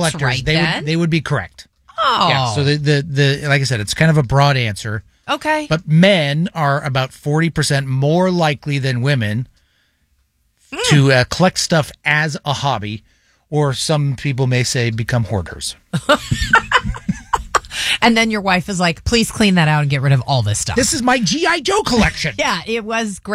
collectors, right, they would be correct. Oh. Yeah, so the like I said, it's kind of a broad answer. Okay. But men are about 40% more likely than women to collect stuff as a hobby, or some people may say become hoarders. And then your wife is like, please clean that out and get rid of all this stuff. This is my G.I. Joe collection. Yeah, it was great.